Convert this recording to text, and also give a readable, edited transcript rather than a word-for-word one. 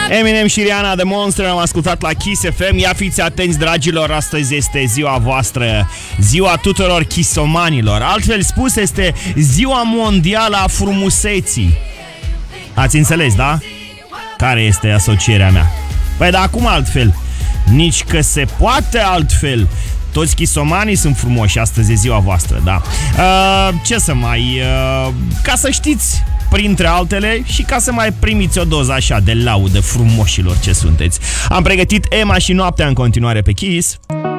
Eminem și Rihanna The Monster am ascultat la Kiss FM. Ia fiți atenți, dragilor, astăzi este ziua voastră, ziua tuturor chisomanilor. Altfel spus, este ziua mondială a frumuseții. Ați înțeles, da? Care este asocierea mea? Păi da, acum altfel. Nici că se poate altfel. Toți chisomanii sunt frumoși, astăzi e ziua voastră, da. Ce să mai... ca să știți, printre altele, și ca să mai primiți o doză așa de laudă frumoșilor ce sunteți. Am pregătit Emma și Noaptea în continuare pe Kiss.